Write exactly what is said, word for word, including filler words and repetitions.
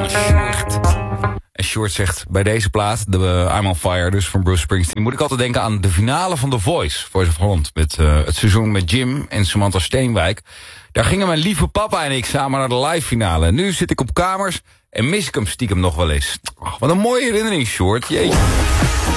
van Sjoerd. En Sjoerd zegt bij deze plaat, de uh, I'm on Fire dus van Bruce Springsteen, moet ik altijd denken aan de finale van The Voice, Voice of Holland, met uh, het seizoen met Jim en Samantha Steenwijk. Daar gingen mijn lieve papa en ik samen naar de live finale. En nu zit ik op kamers en mis ik hem stiekem nog wel eens. Oh, wat een mooie herinnering, Sjoerd. Jeetje.